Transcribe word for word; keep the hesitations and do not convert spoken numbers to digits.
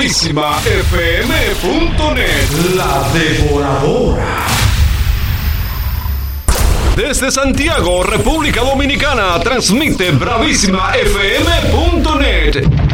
bravísima f m punto net. La Devoradora. Desde Santiago, República Dominicana, transmite bravísima f m punto net.